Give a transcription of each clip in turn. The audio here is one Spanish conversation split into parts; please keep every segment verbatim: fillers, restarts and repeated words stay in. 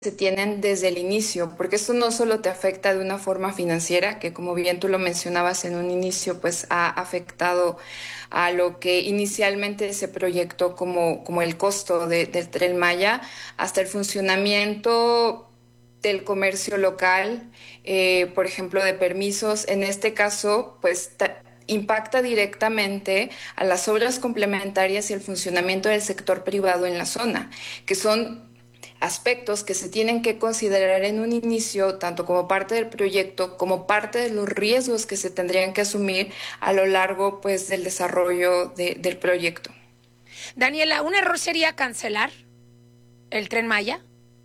se tienen desde el inicio, porque esto no solo te afecta de una forma financiera, que como bien tú lo mencionabas en un inicio, pues ha afectado a lo que inicialmente se proyectó como, como el costo de- del Tren Maya, hasta el funcionamiento del comercio local, eh, por ejemplo, de permisos. En este caso, pues ta- impacta directamente a las obras complementarias y el funcionamiento del sector privado en la zona, que son aspectos que se tienen que considerar en un inicio, tanto como parte del proyecto, como parte de los riesgos que se tendrían que asumir a lo largo, pues, del desarrollo de- del proyecto. Daniela, ¿un error sería cancelar el Tren Maya?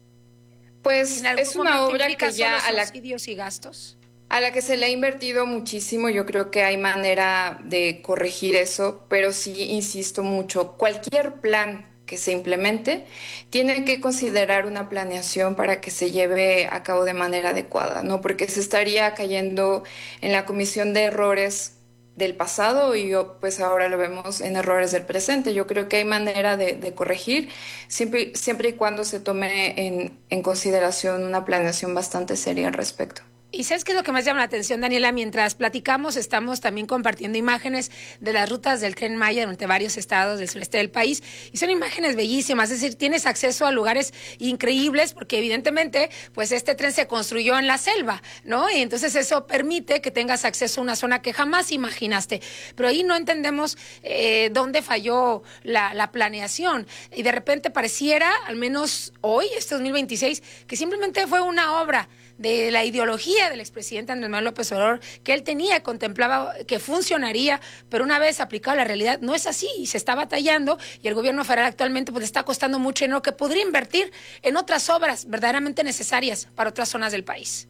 Si en Pues algún es una momento obra implica que solo ya a la, subsidios y gastos. a la que se le ha invertido muchísimo. Yo creo que hay manera de corregir eso, pero sí insisto mucho, cualquier plan que se implemente tiene que considerar una planeación para que se lleve a cabo de manera adecuada, ¿no? Porque se estaría cayendo en la comisión de errores del pasado y yo, pues ahora lo vemos en errores del presente. Yo creo que hay manera de, de corregir siempre, siempre y cuando se tome en, en consideración una planeación bastante seria al respecto. ¿Y sabes qué es lo que más llama la atención, Daniela? Mientras platicamos, estamos también compartiendo imágenes de las rutas del Tren Maya durante varios estados del sureste del país. Y son imágenes bellísimas, es decir, tienes acceso a lugares increíbles porque evidentemente, pues este tren se construyó en la selva, ¿no? Y entonces eso permite que tengas acceso a una zona que jamás imaginaste. Pero ahí no entendemos eh, dónde falló la, la planeación. Y de repente pareciera, al menos hoy, este dos mil veintiséis, que simplemente fue una obra de la ideología del expresidente Andrés Manuel López Obrador, que él tenía, contemplaba que funcionaría, pero una vez aplicado a la realidad no es así, y se está batallando, y el gobierno federal actualmente pues le está costando mucho dinero que podría invertir en otras obras verdaderamente necesarias para otras zonas del país.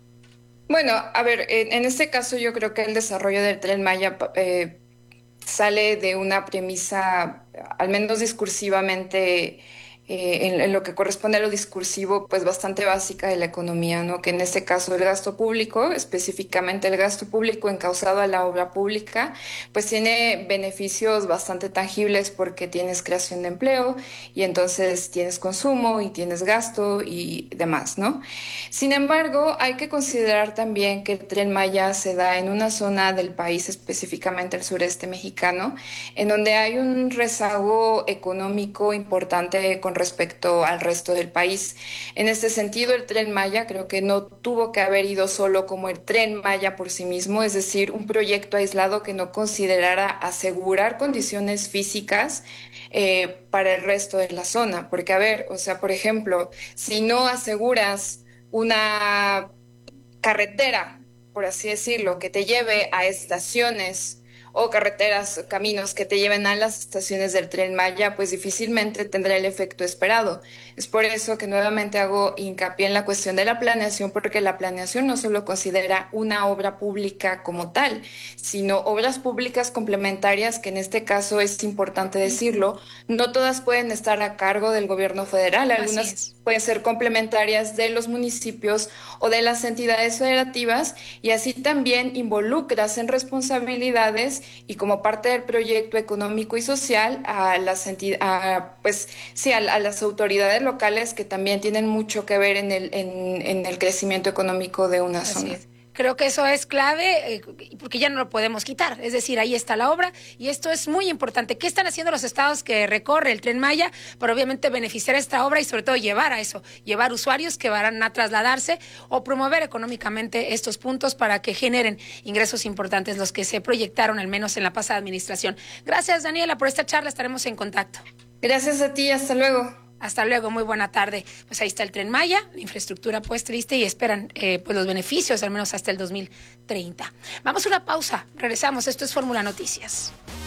Bueno, a ver, en, en este caso yo creo que el desarrollo del Tren Maya eh, sale de una premisa, al menos discursivamente, eh, en, en lo que corresponde a lo discursivo, pues bastante básica de la economía, ¿no? Que en este caso el gasto público, específicamente el gasto público encausado a la obra pública, pues tiene beneficios bastante tangibles porque tienes creación de empleo y entonces tienes consumo y tienes gasto y demás, ¿no? Sin embargo, hay que considerar también que el Tren Maya se da en una zona del país, específicamente el sureste mexicano, en donde hay un rezago económico importante con respecto al resto del país. En este sentido, el Tren Maya creo que no tuvo que haber ido solo como el Tren Maya por sí mismo, es decir, un proyecto aislado que no considerara asegurar condiciones físicas eh, para el resto de la zona. Porque, a ver, o sea, por ejemplo, si no aseguras una carretera, por así decirlo, que te lleve a estaciones o carreteras, caminos que te lleven a las estaciones del Tren Maya, pues difícilmente tendrá el efecto esperado. Es por eso que nuevamente hago hincapié en la cuestión de la planeación, porque la planeación no solo considera una obra pública como tal, sino obras públicas complementarias, que en este caso es importante decirlo, no todas pueden estar a cargo del gobierno federal, Así algunas es. pueden ser complementarias de los municipios o de las entidades federativas, y así también involucras en responsabilidades y como parte del proyecto económico y social a las entidades, pues sí, a, a, las autoridades locales que también tienen mucho que ver en el, en, en el crecimiento económico de una Así zona. es. Creo que eso es clave eh, porque ya no lo podemos quitar. Es decir, ahí está la obra y esto es muy importante. ¿Qué están haciendo los estados que recorre el Tren Maya para obviamente beneficiar esta obra y sobre todo llevar a eso, llevar usuarios que van a trasladarse o promover económicamente estos puntos para que generen ingresos importantes, los que se proyectaron al menos en la pasada administración? Gracias, Daniela, por esta charla. Estaremos en contacto. Gracias a ti, hasta luego. Hasta luego, muy buena tarde. Pues ahí está el Tren Maya, la infraestructura pues triste y esperan eh, pues los beneficios al menos hasta el dos mil treinta. Vamos a una pausa, regresamos, esto es Fórmula Noticias.